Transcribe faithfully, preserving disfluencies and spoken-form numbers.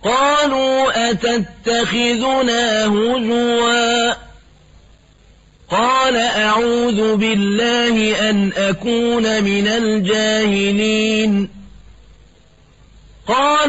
قالوا أتتخذنا هزوا قال أعوذ بالله أن أكون من الجاهلين قال